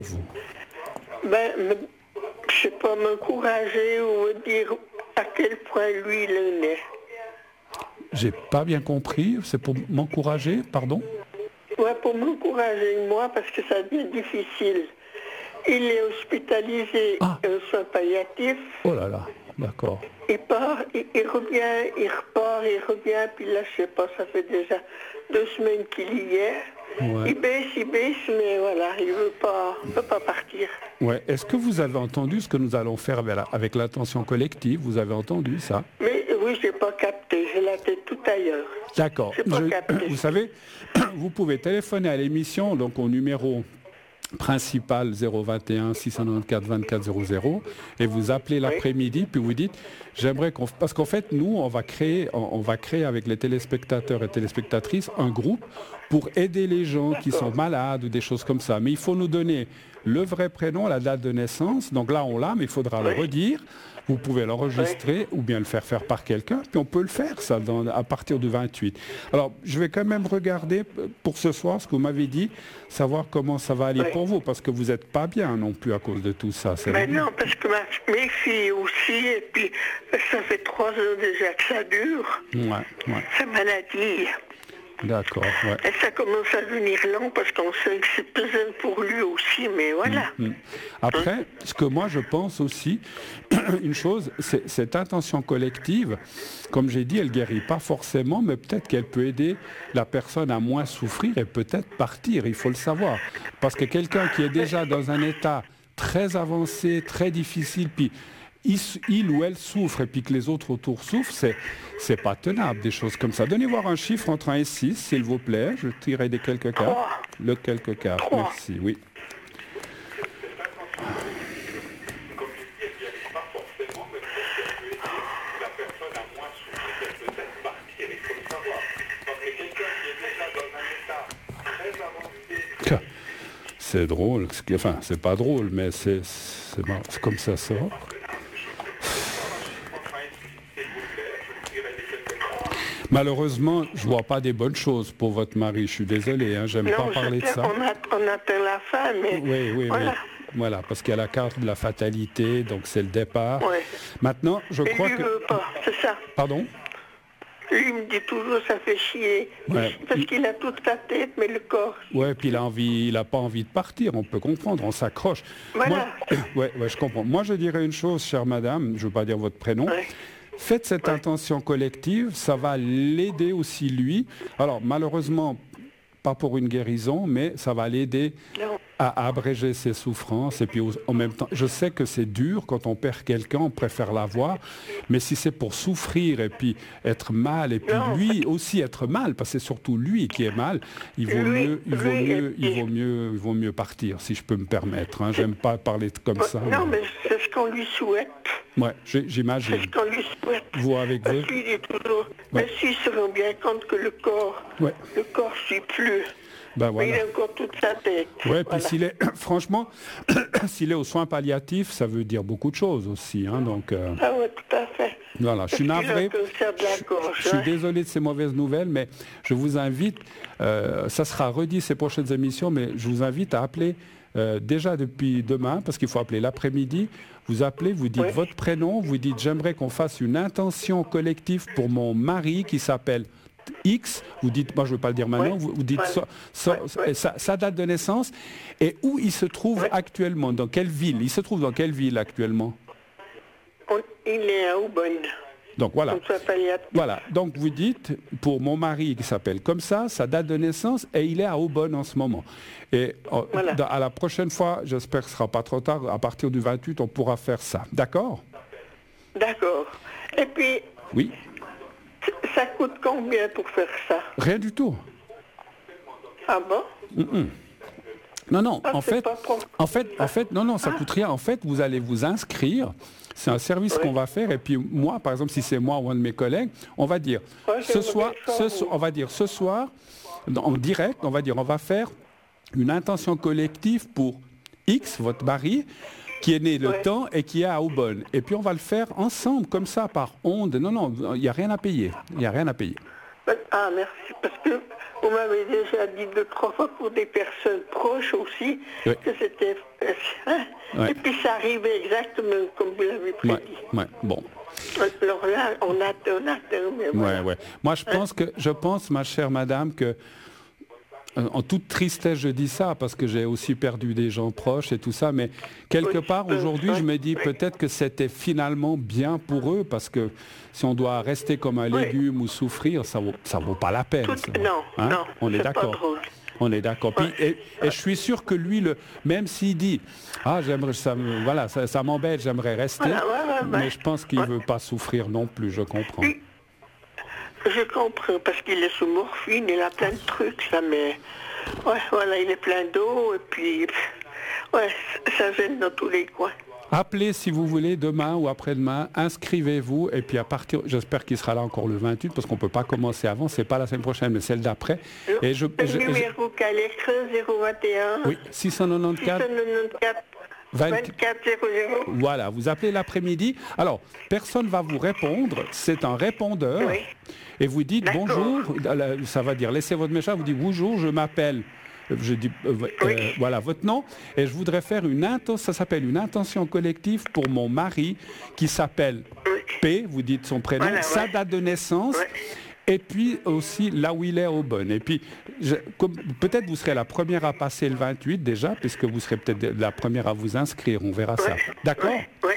vous. Je sais pas, m'encourager ou dire à quel point lui il en est. J'ai pas bien compris, c'est pour m'encourager, pardon? Ouais, pour m'encourager, moi, parce que ça devient difficile. Il est hospitalisé aux soins palliatifs. Oh là là, d'accord. Il part, il revient, il repart, il revient, puis là, je sais pas, ça fait déjà 2 semaines qu'il y est. Ouais. Il baisse, mais voilà, il veut pas partir. Ouais. Est-ce que vous avez entendu ce que nous allons faire avec l'attention collective? Vous avez entendu ça? Mais oui, j'ai pas capté, j'ai la tête tout ailleurs. D'accord. J'ai pas capté. Vous savez, vous pouvez téléphoner à l'émission, donc au numéro principal 021 694 24 00 et vous appelez l'après-midi puis vous dites j'aimerais parce qu'en fait nous on va créer avec les téléspectateurs et téléspectatrices un groupe pour aider les gens qui sont malades ou des choses comme ça, mais il faut nous donner le vrai prénom, la date de naissance, donc là on l'a mais il faudra le redire. Vous pouvez l'enregistrer ou bien le faire par quelqu'un, puis on peut le faire, ça, à partir du 28. Alors, je vais quand même regarder pour ce soir ce que vous m'avez dit, savoir comment ça va aller pour vous, parce que vous n'êtes pas bien non plus à cause de tout ça. Mais non, parce que mes filles aussi, et puis ça fait 3 ans déjà que ça dure, sa maladie. D'accord, ouais. Et ça commence à devenir long parce qu'on sait que c'est pesant pour lui aussi, mais voilà. Après, ce que moi je pense aussi, une chose, c'est cette intention collective, comme j'ai dit, elle ne guérit pas forcément, mais peut-être qu'elle peut aider la personne à moins souffrir et peut-être partir, il faut le savoir. Parce que quelqu'un qui est déjà dans un état très avancé, très difficile, puis il ou elle souffre et puis que les autres autour souffrent, c'est pas tenable, des choses comme ça. Donnez voir un chiffre entre 1 et 6, s'il vous plaît. Je tirerai des quelques cartes. Le quelques cartes, merci, oui. C'est drôle, enfin, c'est pas drôle, mais c'est comme ça sort. Malheureusement, je vois pas des bonnes choses pour votre mari. Je suis désolé, hein, j'aime pas parler de ça. On atteint la fin, mais oui. Voilà, parce qu'il y a la carte de la fatalité, donc c'est le départ. Ouais. maintenant, je crois que... veut pas, c'est ça. Pardon? Lui me dit toujours ça fait chier, Ouais. parce qu'il a toute sa tête, mais le corps... Ouais, puis il a pas envie de partir, on peut comprendre, on s'accroche. Voilà. Ouais, je comprends. Moi, je dirais une chose, chère madame, je ne veux pas dire votre prénom. Ouais. Faites cette intention collective, ça va l'aider aussi lui. Alors, malheureusement, pas pour une guérison, mais ça va l'aider à abréger ses souffrances. Et puis en même temps, je sais que c'est dur quand on perd quelqu'un, on préfère l'avoir, mais si c'est pour souffrir et puis être mal, et puis lui aussi être mal, parce que c'est surtout lui qui est mal, il vaut mieux partir, si je peux me permettre. Hein. J'aime pas parler comme ça. Non, mais c'est ce qu'on lui souhaite. Ouais, j'imagine. C'est ce qu'on lui souhaite. Vous avec vous. Lui, il est toujours... Mais s'il se rend bien compte que le corps ne suit plus. Ben voilà. Mais il a encore toute sa tête. Ouais, puis s'il est, franchement, s'il est aux soins palliatifs, ça veut dire beaucoup de choses aussi. Hein, donc, Ah oui, tout à fait. Voilà, je suis navré. Je suis désolé de ces mauvaises nouvelles, mais je vous invite, ça sera redit ces prochaines émissions, mais je vous invite à appeler déjà depuis demain, parce qu'il faut appeler l'après-midi. Vous appelez, vous dites votre prénom, vous dites j'aimerais qu'on fasse une intention collective pour mon mari qui s'appelle X, vous dites, moi je ne veux pas le dire maintenant, vous dites sa date de naissance et où il se trouve actuellement, dans quelle ville. Il se trouve dans quelle ville actuellement? Il est à Aubonne. Donc voilà, donc vous dites, pour mon mari qui s'appelle comme ça, sa date de naissance, et il est à Aubonne en ce moment. Et à la prochaine fois, j'espère que ce ne sera pas trop tard, à partir du 28, on pourra faire ça. D'accord? D'accord. Et puis... Oui. Ça coûte combien pour faire ça? Rien du tout. Ah bon? Non, en fait, non, ça coûte rien. En fait, vous allez vous inscrire. C'est un service qu'on va faire. Et puis moi, par exemple, si c'est moi ou un de mes collègues, on va dire ce soir, en direct, on va faire une intention collective pour X, votre mari, qui est né le temps et qui est à Aubonne. Et puis on va le faire ensemble, comme ça, par onde. Non, il n'y a rien à payer. Il n'y a rien à payer. Ah, merci, parce que vous m'avez déjà dit 2-3 fois pour des personnes proches aussi, oui. que c'était... Et puis ça arrivait exactement comme vous l'avez prédit. Ouais, bon. Alors là, on attend, mais voilà. Ouais. Moi, je pense, ma chère madame, que en toute tristesse, je dis ça, parce que j'ai aussi perdu des gens proches et tout ça, mais quelque part, aujourd'hui, je me dis peut-être que c'était finalement bien pour eux, parce que si on doit rester comme un légume ou souffrir, ça vaut pas la peine. Non, on est d'accord. On est d'accord. Et je suis sûr que lui, même s'il dit « Ah, j'aimerais, ça m'embête, j'aimerais rester mais je pense qu'il ne veut pas souffrir non plus, je comprends. Je comprends, parce qu'il est sous morphine, il a plein de trucs, ça, mais... il est plein d'eau, et puis... ça gêne dans tous les coins. Appelez si vous voulez demain ou après-demain, inscrivez-vous et puis à partir, j'espère qu'il sera là encore le 28 parce qu'on ne peut pas commencer avant, c'est pas la semaine prochaine mais celle d'après. Le numéro calé 021 oui, 694 2400. Voilà, vous appelez l'après-midi. Alors, personne ne va vous répondre, c'est un répondeur et vous dites bonjour, ça va dire laissez votre message, vous dites bonjour, je m'appelle. Je dis voilà votre nom et je voudrais faire ça s'appelle une intention collective pour mon mari qui s'appelle P, vous dites son prénom, sa date de naissance et puis aussi là où il est au bon. Et puis peut-être vous serez la première à passer le 28 déjà puisque vous serez peut-être la première à vous inscrire, on verra ça. D'accord ?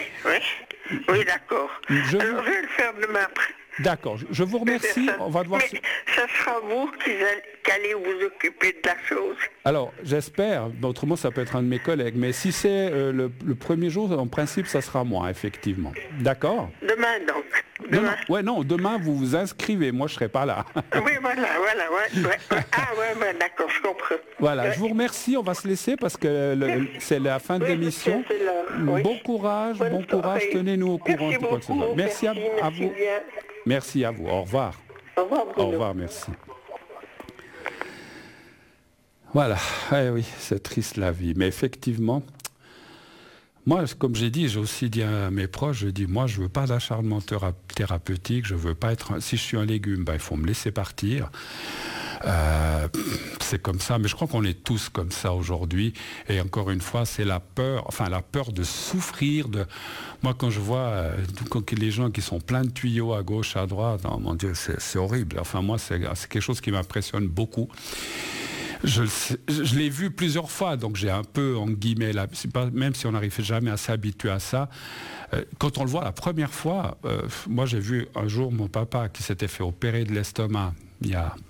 Oui, d'accord. Alors je vais le faire demain après. D'accord, je vous remercie. On va devoir... Mais ça sera vous qui allez vous occuper de la chose. Alors, j'espère, autrement ça peut être un de mes collègues, mais si c'est le premier jour, en principe, ça sera moi, effectivement. D'accord ? Demain, donc. Demain, vous vous inscrivez, moi je ne serai pas là. Oui, voilà. D'accord, je comprends. Voilà, je vous remercie, on va se laisser parce que c'est la fin de l'émission. Bon courage, tenez-nous au courant. Merci à vous. Merci à vous. Au revoir. Au revoir, Bruno. Au revoir, merci. Voilà. Oui, c'est triste la vie. Mais effectivement, moi, comme j'ai dit, j'ai aussi dit à mes proches, je dis, moi, je ne veux pas d'acharnement thérapeutique, je veux pas être... Si je suis un légume, il faut me laisser partir. C'est comme ça, mais je crois qu'on est tous comme ça aujourd'hui. Et encore une fois, c'est la peur de souffrir. Moi, quand je vois les gens qui sont pleins de tuyaux à gauche, à droite, oh, mon Dieu, c'est horrible. Enfin, moi, c'est quelque chose qui m'impressionne beaucoup. Je l'ai vu plusieurs fois, donc j'ai un peu, en guillemets, même si on n'arrive jamais à s'habituer à ça, quand on le voit la première fois, moi j'ai vu un jour mon papa qui s'était fait opérer de l'estomac il y a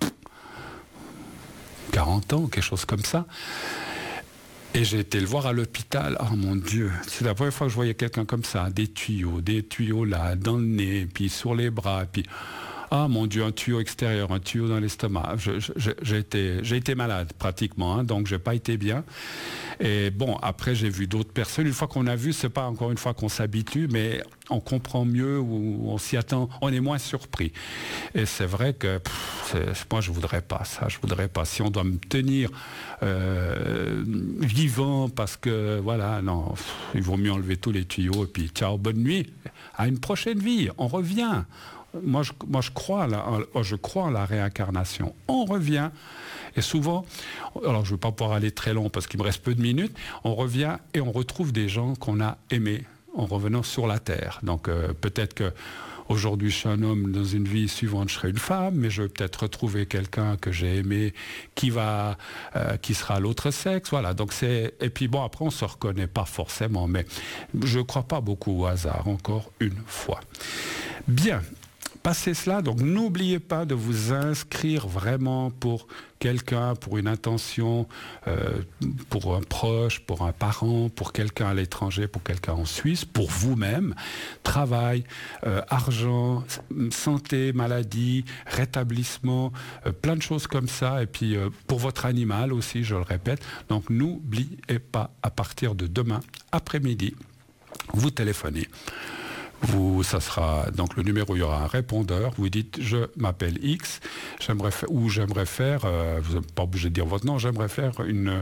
40 ans, quelque chose comme ça. Et j'ai été le voir à l'hôpital. Oh mon Dieu, c'est la première fois que je voyais quelqu'un comme ça, des tuyaux là, dans le nez, puis sur les bras, puis... Ah mon Dieu, un tuyau extérieur, un tuyau dans l'estomac. J'ai été malade pratiquement, donc j'ai pas été bien. Et bon, après j'ai vu d'autres personnes. Une fois qu'on a vu, c'est pas encore une fois qu'on s'habitue, mais on comprend mieux ou on s'y attend, on est moins surpris. Et c'est vrai que moi je voudrais pas ça, je voudrais pas. Si on doit me tenir vivant parce que voilà, non, il vaut mieux enlever tous les tuyaux et puis ciao, bonne nuit, à une prochaine vie, on revient. Moi, je crois en la réincarnation. On revient, et souvent, alors je ne vais pas pouvoir aller très long parce qu'il me reste peu de minutes, on revient et on retrouve des gens qu'on a aimés en revenant sur la Terre. Donc peut-être qu'aujourd'hui je suis un homme, dans une vie suivante je serai une femme, mais je vais peut-être retrouver quelqu'un que j'ai aimé qui sera l'autre sexe. Voilà. Donc et puis bon, après on ne se reconnaît pas forcément, mais je ne crois pas beaucoup au hasard, encore une fois. Bien. Passez cela, donc n'oubliez pas de vous inscrire vraiment pour quelqu'un, pour une intention, pour un proche, pour un parent, pour quelqu'un à l'étranger, pour quelqu'un en Suisse, pour vous-même. Travail, argent, santé, maladie, rétablissement, plein de choses comme ça. Et puis pour votre animal aussi, je le répète. Donc n'oubliez pas, à partir de demain après-midi, vous téléphonez. Ça sera donc le numéro, il y aura un répondeur. Vous dites je m'appelle X, j'aimerais faire, vous n'êtes pas obligé de dire votre nom, j'aimerais faire une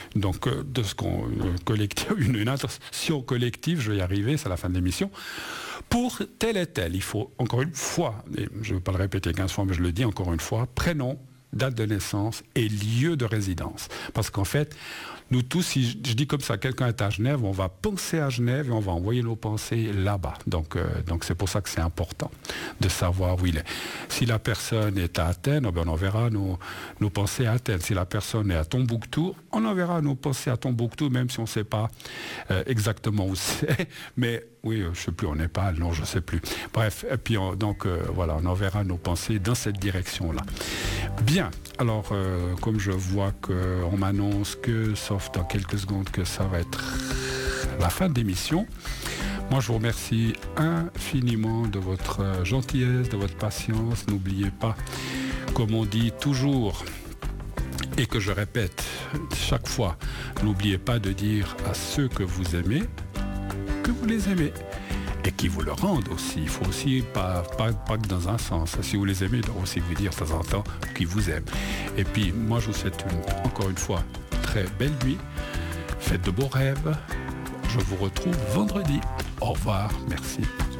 intention collective, je vais y arriver, c'est la fin de l'émission. Pour tel et tel, il faut encore une fois, et je ne vais pas le répéter 15 fois, mais je le dis encore une fois, prénom, date de naissance et lieu de résidence. Parce qu'en fait, nous tous, si je dis comme ça, quelqu'un est à Genève, on va penser à Genève et on va envoyer nos pensées là-bas. Donc c'est pour ça que c'est important de savoir où il est. Si la personne est à Athènes, on enverra nos pensées à Athènes. Si la personne est à Tombouctou, on enverra nos pensées à Tombouctou, même si on ne sait pas exactement où c'est. Mais oui, je ne sais plus, au Népal, non, je ne sais plus. Bref, et puis voilà, on enverra nos pensées dans cette direction-là. Bien, alors comme je vois qu'on m'annonce que, sauf dans quelques secondes, que ça va être la fin de l'émission, moi je vous remercie infiniment de votre gentillesse, de votre patience. N'oubliez pas, comme on dit toujours, et que je répète chaque fois, n'oubliez pas de dire à ceux que vous aimez que vous les aimez. Et qui vous le rendent aussi. Il faut aussi, pas que dans un sens. Si vous les aimez, il doit aussi vous dire de temps en temps qu'ils vous aiment. Et puis, moi, je vous souhaite encore une fois très belle nuit. Faites de beaux rêves. Je vous retrouve vendredi. Au revoir. Merci.